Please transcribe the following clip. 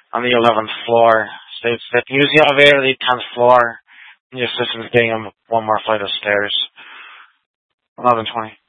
on the 11th floor. States that use the elevator to the 10th floor. Your assistant's getting him one more flight of stairs. 11:20.